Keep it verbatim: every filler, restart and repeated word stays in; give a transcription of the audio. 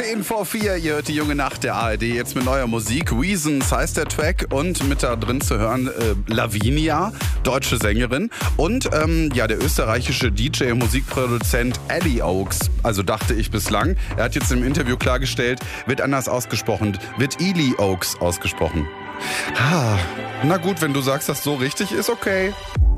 zehn vor vier, ihr hört die junge Nacht der A R D jetzt mit neuer Musik. Reasons heißt der Track und mit da drin zu hören äh, Lavinia, deutsche Sängerin und ähm, ja der österreichische D J und Musikproduzent Ellie Oaks, also dachte ich bislang. Er hat jetzt im Interview klargestellt, wird anders ausgesprochen, wird Eli Oaks ausgesprochen. Ah, na gut, wenn du sagst, dass so richtig ist, okay.